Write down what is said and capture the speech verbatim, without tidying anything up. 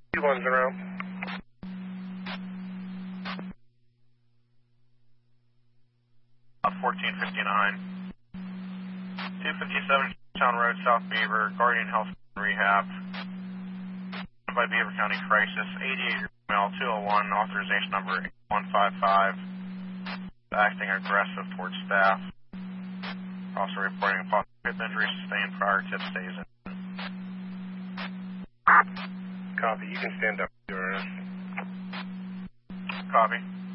Two ones around. Uh, fourteen fifty-nine. two fifty-seven Town Road, South Beaver, Guardian Health Rehab. By Beaver County Crisis, eighty-eight email two oh one, authorization number eight one five five. Acting aggressive towards staff. Also reporting a possible hip injury sustained prior to stays in. Copy. You can stand up. Copy.